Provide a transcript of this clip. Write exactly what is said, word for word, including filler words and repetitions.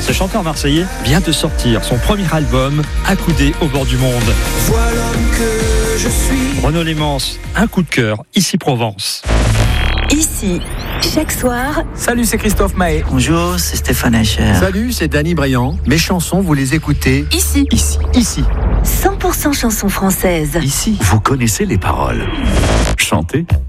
Ce chanteur marseillais vient de sortir son premier album, Accoudé au bord du monde. Voilà l'homme que je suis. Renaud Lémence, un coup de cœur, ici Provence. Ici, chaque soir. Salut, c'est Christophe Mahé. Bonjour, c'est Stéphane Echer. Salut, c'est Danny Briand. Mes chansons, vous les écoutez Ici. Ici. Ici. cent pour cent chansons françaises. Ici. Vous connaissez les paroles. Chantez.